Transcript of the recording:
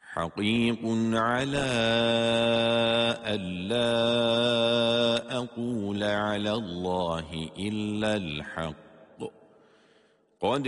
حقيق على ألا أقول على الله إلا الحق. قد